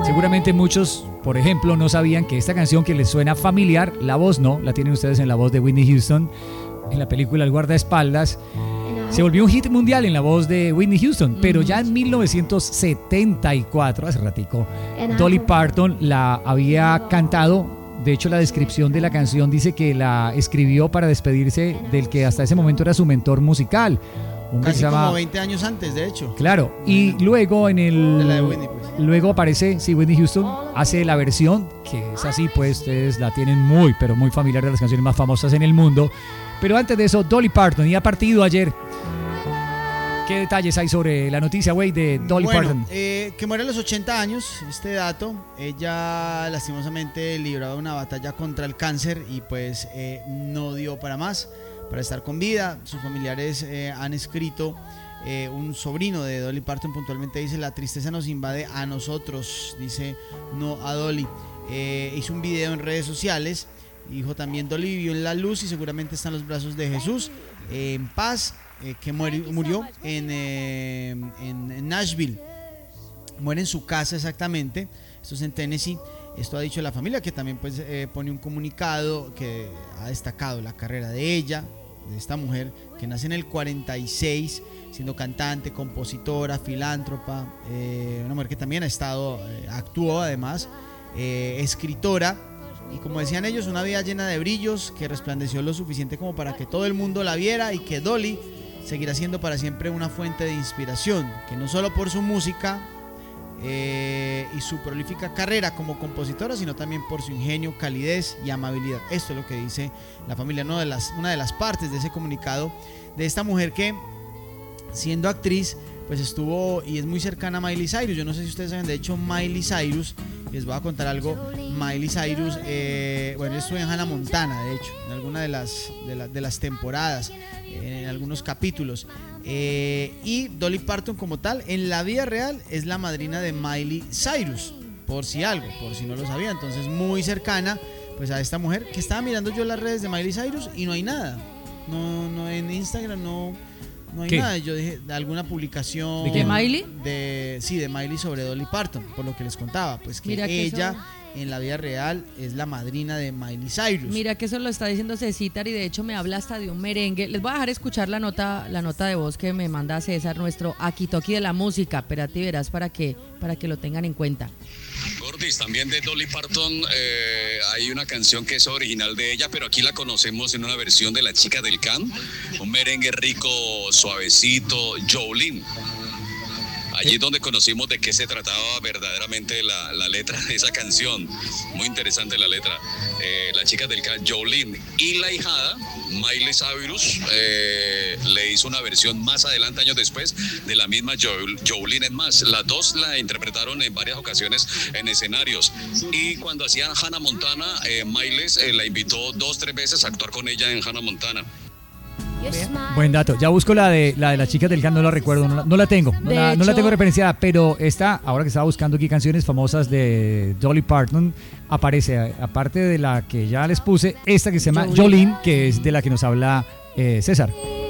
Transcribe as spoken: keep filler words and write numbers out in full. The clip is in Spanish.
Seguramente muchos, por ejemplo, no sabían que esta canción que les suena familiar, la voz no, la tienen ustedes en la voz de Whitney Houston, en la película El guardaespaldas, se volvió un hit mundial en la voz de Whitney Houston, pero ya en mil novecientos setenta y cuatro, hace ratico, Dolly Parton la había cantado. De hecho, la descripción de la canción dice que la escribió para despedirse del que hasta ese momento era su mentor musical. Casi se llama, como veinte años antes, de hecho. Claro, y luego en el... De la de Whitney, pues. Luego aparece, sí, Whitney Houston hace la versión, que es así, pues ustedes la tienen muy, pero muy familiar, de las canciones más famosas en el mundo. Pero antes de eso, Dolly Parton, y ha partido ayer. ¿Qué detalles hay sobre la noticia, güey, de Dolly bueno, Parton? Eh, que muere a los ochenta años, este dato. Ella lastimosamente libraba una batalla contra el cáncer y pues eh, no dio para más, para estar con vida. Sus familiares eh, han escrito, eh, un sobrino de Dolly Parton puntualmente dice: la tristeza nos invade a nosotros, dice, no a Dolly. Eh, hizo un video en redes sociales, dijo también: Dolly vivió en la luz y seguramente está en los brazos de Jesús, eh, en paz. Eh, que murió, murió en, eh, en, en Nashville, muere en su casa exactamente, esto es en Tennessee. Esto ha dicho la familia, que también pues eh, pone un comunicado que ha destacado la carrera de ella, de esta mujer que nace en el cuarenta y seis, siendo cantante, compositora, filántropa, eh, una mujer que también ha estado, eh, actuó además, eh, escritora. Y como decían ellos, una vida llena de brillos que resplandeció lo suficiente como para que todo el mundo la viera, y que Dolly seguirá siendo para siempre una fuente de inspiración, que no solo por su música eh, y su prolífica carrera como compositora, sino también por su ingenio, calidez y amabilidad. Esto es lo que dice la familia, ¿no? de las, una de las partes de ese comunicado de esta mujer que, siendo actriz, pues estuvo y es muy cercana a Miley Cyrus. Yo no sé si ustedes saben, de hecho Miley Cyrus, les voy a contar algo. Miley Cyrus, eh, bueno, estuvo en Hannah Montana, de hecho, en alguna de las, de, la, de las temporadas, en algunos capítulos. Eh, y Dolly Parton como tal, en la vida real, es la madrina de Miley Cyrus, por si algo, por si no lo sabía. Entonces, muy cercana pues a esta mujer, que estaba mirando yo las redes de Miley Cyrus y no hay nada. No, no en Instagram no... No hay ¿Qué? nada, yo dije de alguna publicación. ¿De, ¿De Miley? De, sí, de Miley sobre Dolly Parton, por lo que les contaba, pues que, Mira que ella eso... en la vida real es la madrina de Miley Cyrus. Mira que eso lo está diciendo Cecitar, y de hecho me habla hasta de un merengue. Les voy a dejar escuchar la nota, la nota de voz que me manda César, nuestro Akitoki de la música. Espérate y verás para que, para que lo tengan en cuenta. Gordis, también de Dolly Parton eh, hay una canción que es original de ella, pero aquí la conocemos en una versión de La Chica del Can, un merengue rico, suavecito, Jolene. Allí es donde conocimos de qué se trataba verdaderamente la, la letra de esa canción. Muy interesante la letra. Eh, la Chica del Can, Jolene. Y la hijada, Miley Cyrus, eh, le hizo una versión más adelante, años después, de la misma Jolene. Es más, las dos la interpretaron en varias ocasiones en escenarios. Y cuando hacían Hannah Montana, eh, Miley eh, la invitó dos, tres veces a actuar con ella en Hannah Montana. Buen dato. Ya busco la de la de las chicas del can, no la recuerdo, no la, no la tengo, no la, hecho, no la tengo referenciada, pero esta, ahora que estaba buscando aquí canciones famosas de Dolly Parton, aparece, aparte de la que ya les puse, esta que se llama Jolene, que es de la que nos habla eh, César.